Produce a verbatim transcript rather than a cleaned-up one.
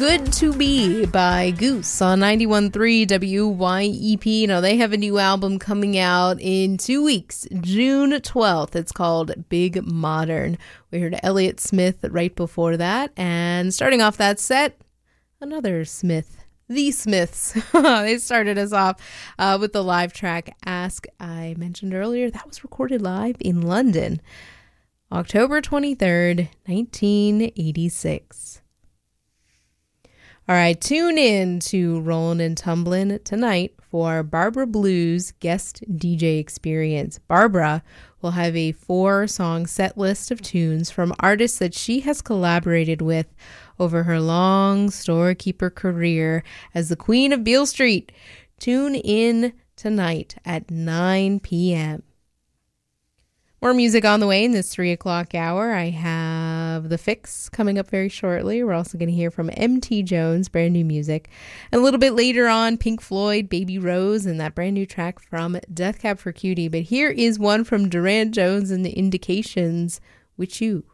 Good to Be by Goose on ninety-one point three W Y E P. You know, they have a new album coming out in two weeks, June twelfth. It's called Big Modern. We heard Elliott Smith right before that. And starting off that set, another Smith, the Smiths. They started us off uh, with the live track Ask. I mentioned earlier that was recorded live in London, October twenty-third, nineteen eighty-six. All right, tune in to Rollin' and Tumblin' tonight for Barbara Blue's guest D J experience. Barbara will have a four-song set list of tunes from artists that she has collaborated with over her long storekeeper career as the Queen of Beale Street. Tune in tonight at nine p.m. More music on the way in this three o'clock hour. I have The Fix coming up very shortly. We're also going to hear from M T Jones, brand new music. And a little bit later on, Pink Floyd, Baby Rose, and that brand new track from Death Cab for Cutie. But here is one from Durand Jones and the Indications, With You.